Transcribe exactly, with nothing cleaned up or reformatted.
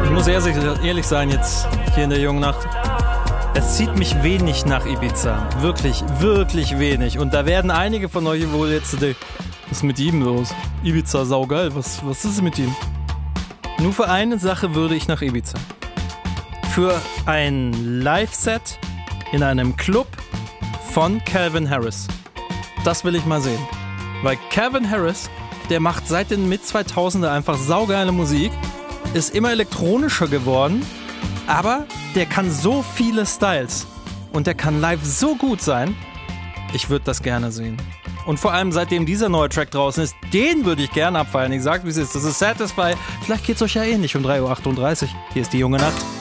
Ich muss ehrlich, ehrlich sein jetzt hier in der jungen Nacht. Es zieht mich wenig nach Ibiza. Wirklich, wirklich wenig. Und da werden einige von euch wohl jetzt denken, was ist mit ihm los? Ibiza, saugeil, was, was ist mit ihm? Nur für eine Sache würde ich nach Ibiza. Für ein Live-Set in einem Club von Calvin Harris. Das will ich mal sehen. Weil Calvin Harris, der macht seit den Mid zweitausender einfach saugeile Musik, ist immer elektronischer geworden, aber der kann so viele Styles und der kann live so gut sein. Ich würde das gerne sehen. Und vor allem seitdem dieser neue Track draußen ist, den würde ich gerne abfeiern. Ich sag, wie es ist. Das ist Satisfy. Vielleicht geht's euch ja ähnlich um drei Uhr achtunddreißig. Hier ist die junge Nacht.